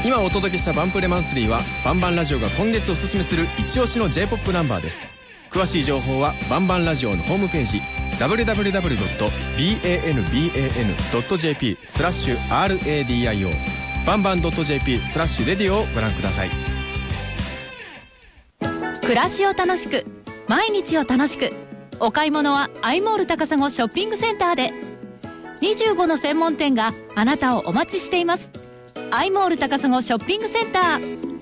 今お届けしたバンプレマンスリーはバンバンラジオが今月おすすめする一押しの J-POP ナンバーです。詳しい情報はバンバンラジオのホームページ www.banban.jp/radio バンバン .jp/radio をご覧ください。 暮らしを楽しく毎日を楽しく、お買い物はアイモール高砂ショッピングセンターで。25の専門店があなたをお待ちしています。アイモール高砂ショッピングセンター。